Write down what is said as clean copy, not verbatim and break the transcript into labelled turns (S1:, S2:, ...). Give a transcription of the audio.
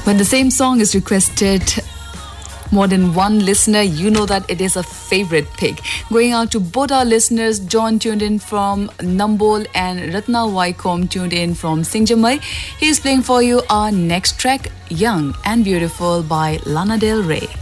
S1: When the same song is requested more than one listener, you know that it is a favorite pick. Going out to both our listeners, John tuned in from Nambol and Ratna Waikom tuned in from Singjamai. He is playing for you our next track, Young and Beautiful by Lana Del Rey.